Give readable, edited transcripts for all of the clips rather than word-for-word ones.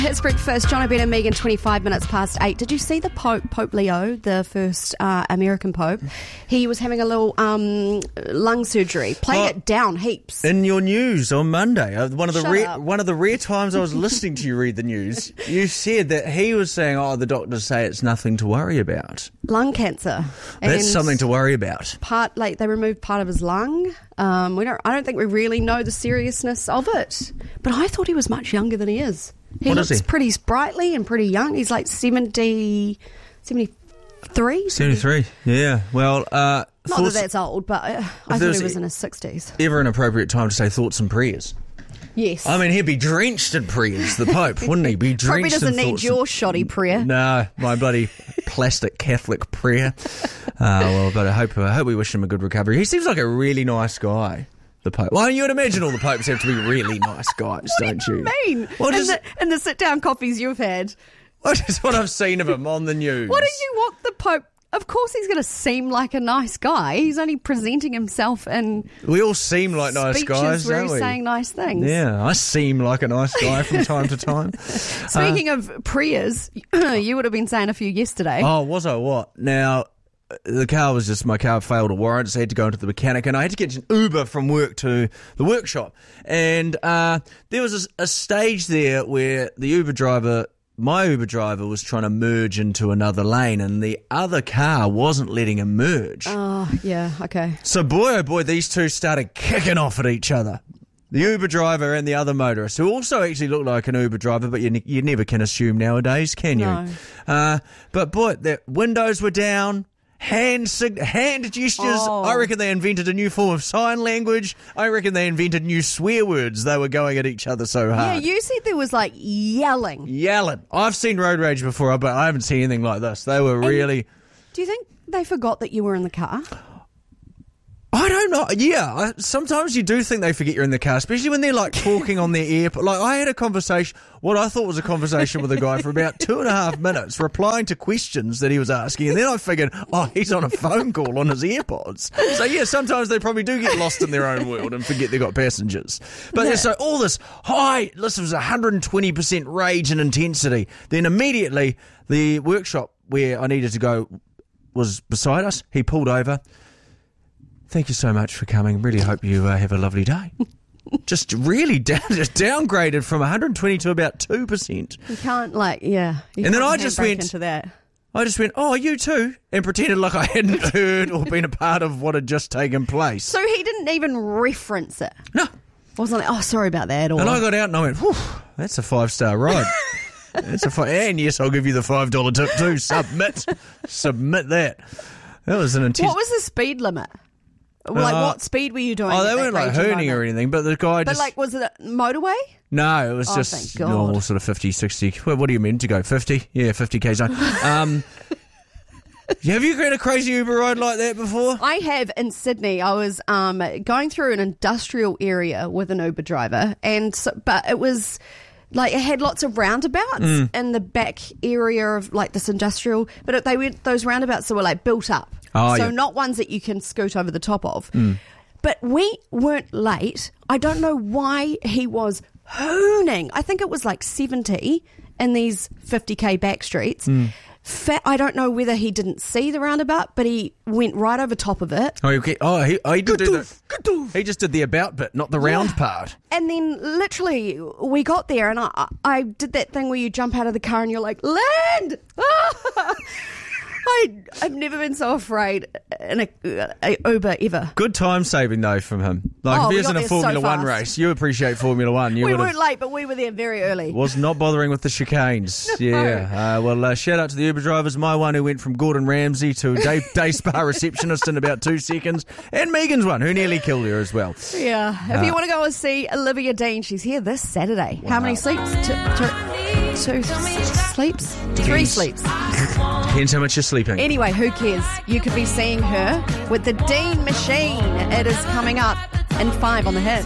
It's breakfast. John O'Brien and Megan, 25 minutes past 8. Did you see the Pope Leo, the first American Pope? He was having a little lung surgery. Playing it down heaps. In your news on Monday, one of the rare times I was listening to you read the news, you said that he was saying, the doctors say it's nothing to worry about. Lung cancer. That's something to worry about. They removed part of his lung. I don't think we really know the seriousness of it. But I thought he was much younger than he is. He looks pretty sprightly and pretty young. He's like 73? 73, yeah. Well, not that that's old, but I thought he was in his 60s. Ever an appropriate time to say thoughts and prayers? Yes. I mean, he'd be drenched in prayers, the Pope, wouldn't he? Be drenched Probably doesn't in need your shoddy prayer. No, my bloody plastic Catholic prayer. But I hope we wish him a good recovery. He seems like a really nice guy. The Pope. Well, you would imagine all the popes have to be really nice guys, don't you? What do you mean? Well, in the sit-down coffees you've had. Well, just what I've seen of him on the news. What do you want the Pope? Of course he's going to seem like a nice guy. He's only presenting himself in we all seem like nice guys, where don't he's we? saying nice things. Yeah, I seem like a nice guy from time to time. Speaking of prayers, you would have been saying a few yesterday. Oh, was I what? Now, my car failed a warrant, so I had to go into the mechanic, and I had to get an Uber from work to the workshop. And there was a stage there where my Uber driver was trying to merge into another lane, and the other car wasn't letting him merge. Oh, yeah, okay. So boy, oh boy, these two started kicking off at each other. The Uber driver and the other motorist, who also actually looked like an Uber driver, but you never can assume nowadays, can you? No. But boy, their windows were down. Hand gestures. Oh. I reckon they invented a new form of sign language. I reckon they invented new swear words. They were going at each other so hard. Yeah, you said there was like yelling. I've seen road rage before, but I haven't seen anything like this. They were really... Do you think they forgot that you were in the car? I don't know. Yeah, sometimes you do think they forget you're in the car, especially when they're like talking on their ear. Like I had a conversation, what I thought was a conversation with a guy for about 2.5 minutes, replying to questions that he was asking, and then I figured, he's on a phone call on his AirPods. So yeah, sometimes they probably do get lost in their own world and forget they've got passengers. But yeah, so all this this was 120% rage and intensity. Then immediately the workshop where I needed to go was beside us. He pulled over. Thank you so much for coming. Really hope you have a lovely day. Just really downgraded from 120 to about 2%. You can't and then I just went into that. I just went, you too, and pretended like I hadn't heard or been a part of what had just taken place. So he didn't even reference it. No, wasn't like, sorry about that. Or... And I got out and I went, that's a 5-star ride. And yes, I'll give you the $5 tip too. Submit that. That was an intense. What was the speed limit? What speed were you doing? They weren't like hooning or anything, but the guy just... But was it a motorway? No, it was just normal sort of 50, 60. Well, what do you mean to go? 50? Yeah, 50 k's zone. Have you got a crazy Uber ride like that before? I have in Sydney. I was going through an industrial area with an Uber driver, but it was... Like, it had lots of roundabouts in the back area of, like, this industrial... But those roundabouts that were, like, built up. Not ones that you can scoot over the top of. But we weren't late. I don't know why he was hooning. I think it was, like, 70 in these 50k back streets. I don't know whether he didn't see the roundabout, but he went right over top of it. He did do that. He just did the about bit, not the round part. And then literally we got there and I did that thing where you jump out of the car and you're like, land! I've never been so afraid in a Uber ever. Good time saving though from him. Like if he was in a Formula One race, you appreciate Formula One. We weren't late, but we were there very early. Was not bothering with the chicanes. No. Yeah. Shout out to the Uber drivers. My one who went from Gordon Ramsay to day spa receptionist in about 2 seconds, and Megan's one who nearly killed her as well. Yeah. If you want to go and see Olivia Dean, she's here this Saturday. Wow. How many sleeps? 2 sleeps? 3 sleeps. Depends how much you're sleeping. Anyway, who cares? You could be seeing her with the Dean Machine. It is coming up in 5 on the hits.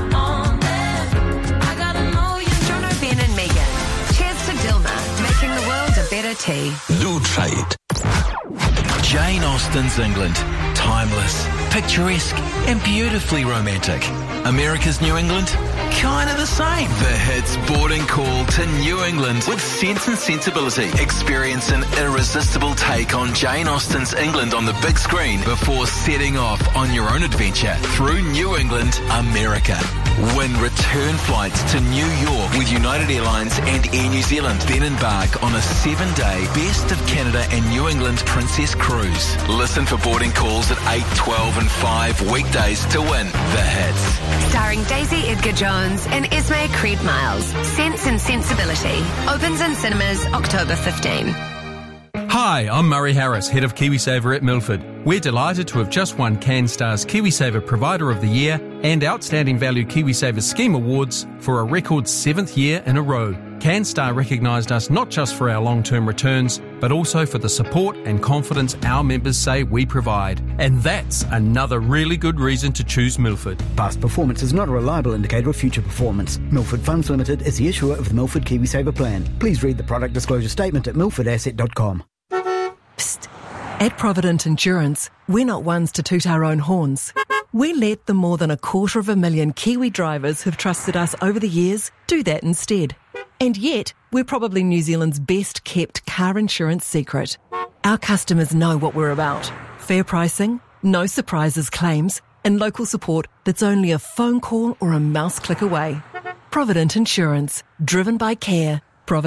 John O'Brien and Megan. Cheers to Dilma, making the world a better tea. Lou Trade. Jane Austen's England. Timeless, picturesque, and beautifully romantic. America's New England. kind of the same. The Hits boarding call to New England with Sense and Sensibility. Experience an irresistible take on Jane Austen's England on the big screen before setting off on your own adventure through New England, America. Win return flights to New York with United Airlines and Air New Zealand. Then embark on a 7-day Best of Canada and New England Princess Cruise. Listen for boarding calls at 8, 12 and 5 weekdays to win The Hits. Starring Daisy Edgar-Jones and Esme Creed Miles. Sense and Sensibility. Opens in cinemas October 15. Hi, I'm Murray Harris, Head of KiwiSaver at Milford. We're delighted to have just won CanStar's KiwiSaver Provider of the Year and Outstanding Value KiwiSaver Scheme Awards for a record 7th year in a row. CanStar recognised us not just for our long-term returns, but also for the support and confidence our members say we provide. And that's another really good reason to choose Milford. Past performance is not a reliable indicator of future performance. Milford Funds Limited is the issuer of the Milford KiwiSaver plan. Please read the product disclosure statement at milfordasset.com. Psst. At Provident Insurance, we're not ones to toot our own horns. We let the more than 250,000 Kiwi drivers who've trusted us over the years do that instead. And yet, we're probably New Zealand's best kept car insurance secret. Our customers know what we're about. Fair pricing, no surprises claims, and local support that's only a phone call or a mouse click away. Provident Insurance, driven by care.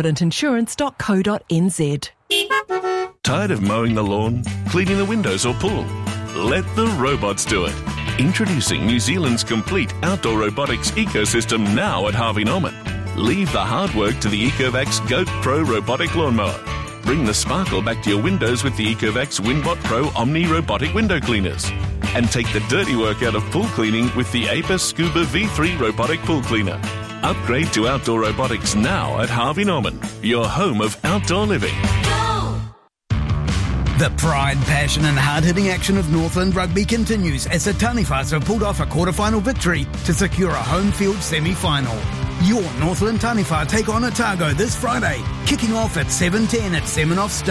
providentinsurance.co.nz. Tired of mowing the lawn, cleaning the windows or pool? Let the robots do it. Introducing New Zealand's complete outdoor robotics ecosystem now at Harvey Norman. Leave the hard work to the Ecovacs Goat Pro robotic lawnmower. Bring the sparkle back to your windows with the Ecovacs Winbot Pro Omni robotic window cleaners. And take the dirty work out of pool cleaning with the Apis Scuba V3 robotic pool cleaner. Upgrade to outdoor robotics now at Harvey Norman, your home of outdoor living. The pride, passion and hard-hitting action of Northland Rugby continues as the Taniwhas have pulled off a quarter-final victory to secure a home field semi-final. Your Northland Taniwha take on Otago this Friday, kicking off at 7:10 at Seminoff Stadium.